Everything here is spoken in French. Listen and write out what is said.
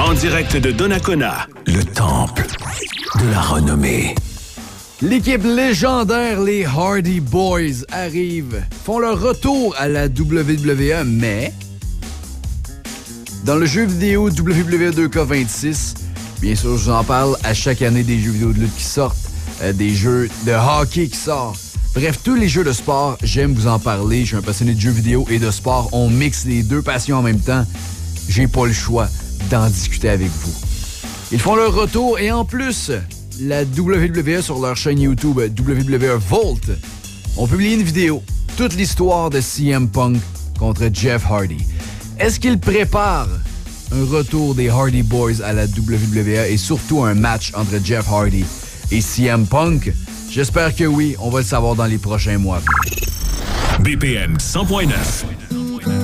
En direct de Donnacona, le temple de la renommée. L'équipe légendaire, les Hardy Boys, arrivent, font leur retour à la WWE, mais dans le jeu vidéo WWE 2K26, bien sûr, je vous en parle à chaque année des jeux vidéo de lutte qui sortent, des jeux de hockey qui sortent. Bref, tous les jeux de sport, j'aime vous en parler. Je suis un passionné de jeux vidéo et de sport. On mixe les deux passions en même temps. J'ai pas le choix d'en discuter avec vous. Ils font leur retour et en plus, la WWE sur leur chaîne YouTube WWE Vault ont publié une vidéo. Toute l'histoire de CM Punk contre Jeff Hardy. Est-ce qu'ils préparent un retour des Hardy Boys à la WWE et surtout un match entre Jeff Hardy et CM Punk? J'espère que oui. On va le savoir dans les prochains mois. BPM 100.9.